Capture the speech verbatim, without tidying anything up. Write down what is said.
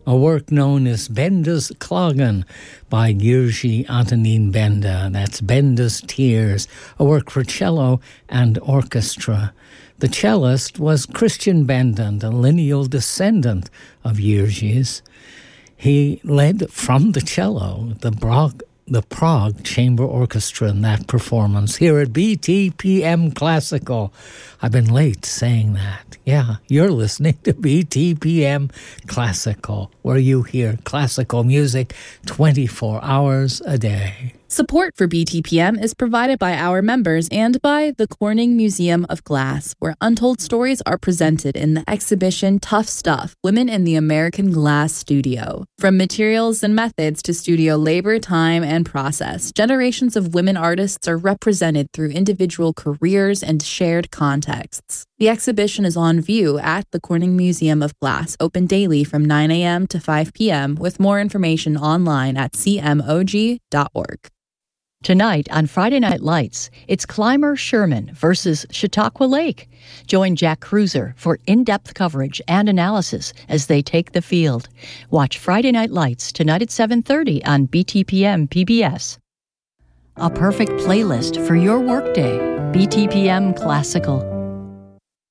a work known as Benda's Clogan by Jiří Antonín Benda. That's Benda's Tears, a work for cello and orchestra. The cellist was Christian Benda, a lineal descendant of Jiří's. He led from the cello the Prague, the Prague Chamber Orchestra in that performance here at B T P M Classical. I've been late saying that. Yeah, you're listening to B T P M Classical, where you hear classical music twenty-four hours a day. Support for B T P M is provided by our members and by the Corning Museum of Glass, where untold stories are presented in the exhibition Tough Stuff, Women in the American Glass Studio. From materials and methods to studio labor, time, and process, generations of women artists are represented through individual careers and shared contexts. The exhibition is on view at the Corning Museum of Glass, open daily from nine a.m. to five p.m., with more information online at c m o g dot org. Tonight on Friday Night Lights, it's Clymer Sherman versus Chautauqua Lake. Join Jack Cruiser for in-depth coverage and analysis as they take the field. Watch Friday Night Lights tonight at seven thirty on B T P M P B S. A perfect playlist for your workday. B T P M Classical.